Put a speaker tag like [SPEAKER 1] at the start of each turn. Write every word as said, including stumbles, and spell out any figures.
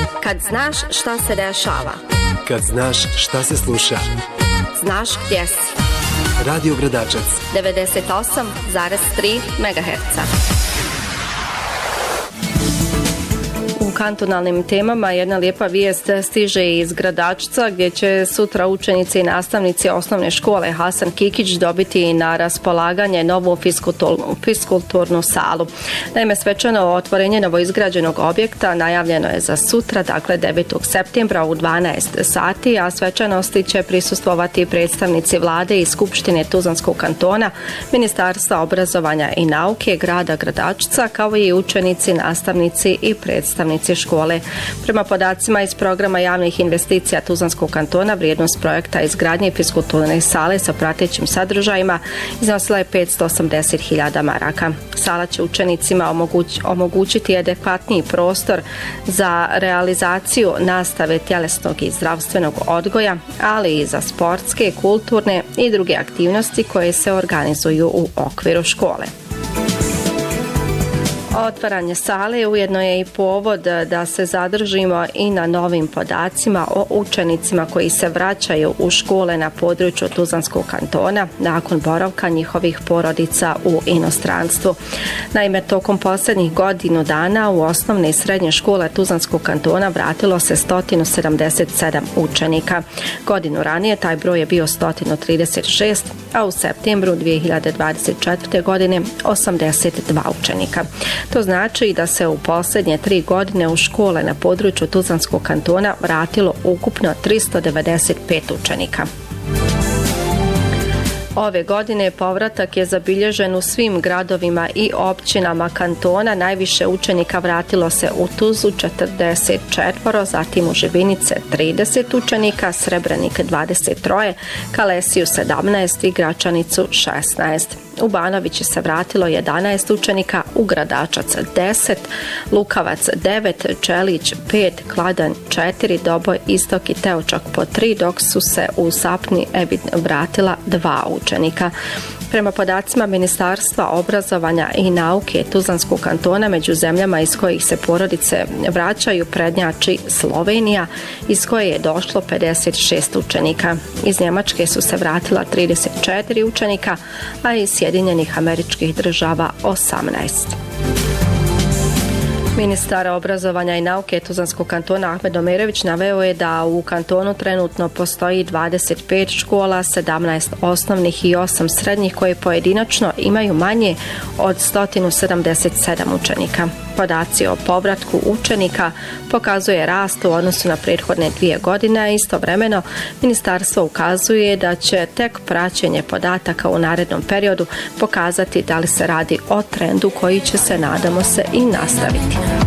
[SPEAKER 1] Kad znaš šta se dešava.
[SPEAKER 2] Kad znaš šta se sluša.
[SPEAKER 1] Znaš gdje si.
[SPEAKER 2] Radio Gradačac.
[SPEAKER 1] devedeset osam zarez tri megaherca. U kantonalnim temama jedna lijepa vijest stiže iz Gradačca, gdje će sutra učenici i nastavnici osnovne škole Hasan Kikić dobiti na raspolaganje novu fiskulturnu, fiskulturnu salu. Naime, svečano otvorenje novoizgrađenog objekta najavljeno je za sutra, dakle devetog septembra u dvanaest sati, a svečanosti će prisustvovati predstavnici vlade i Skupštine Tuzlanskog kantona, Ministarstva obrazovanja i nauke grada Gradačca, kao i učenici, nastavnici i predstavnici škole. Prema podacima iz programa javnih investicija Tuzlanskog kantona, vrijednost projekta izgradnje fiskulturne sale sa pratećim sadržajima iznosila je petsto osamdeset hiljada maraka. Sala će učenicima omoguć, omogućiti adekvatniji prostor za realizaciju nastave tjelesnog i zdravstvenog odgoja, ali i za sportske, kulturne i druge aktivnosti koje se organizuju u okviru škole. Otvaranje sale ujedno je i povod da se zadržimo i na novim podacima o učenicima koji se vraćaju u škole na području Tuzlanskog kantona nakon boravka njihovih porodica u inostranstvu. Naime, tokom posljednjih godinu dana u osnovne i srednje škole Tuzlanskog kantona vratilo se sto sedamdeset sedam učenika. Godinu ranije taj broj je bio sto trideset šest, a u septembru dvije hiljade dvadeset četvrte. godine osamdeset dva učenika. To znači da se u posljednje tri godine u škole na području Tuzlanskog kantona vratilo ukupno tristo devedeset pet učenika. Ove godine povratak je zabilježen u svim gradovima i općinama kantona. Najviše učenika vratilo se u Tuzlu četrdeset četiri, zatim u Živinice trideset učenika, Srebrenik dvadeset tri, Kalesiju sedamnaest i Gračanicu šesnaest. U Banovići se vratilo jedanaest učenika, u Gradačac deset, Lukavac devet, Čelić pet, Kladanj četiri, Doboj, Istok i Teočak po tri, dok su se u Sapni vratila dva učenika. Prema podacima Ministarstva obrazovanja i nauke Tuzlanskog kantona, među zemljama iz kojih se porodice vraćaju prednjači Slovenija, iz koje je došlo pedeset šest učenika. Iz Njemačke su se vratila trideset četiri učenika, a iz Sjedinjenih Američkih Država osamnaest. Ministar obrazovanja i nauke Tuzlanskog kantona Ahmed Omerović naveo je da u kantonu trenutno postoji dvadeset pet škola, sedamnaest osnovnih i osam srednjih koje pojedinačno imaju manje od sto sedamdeset sedam učenika. Podaci o povratku učenika pokazuje rast u odnosu na prethodne dvije godine, a istovremeno ministarstvo ukazuje da će tek praćenje podataka u narednom periodu pokazati da li se radi o trendu koji će se, nadamo se, i nastaviti.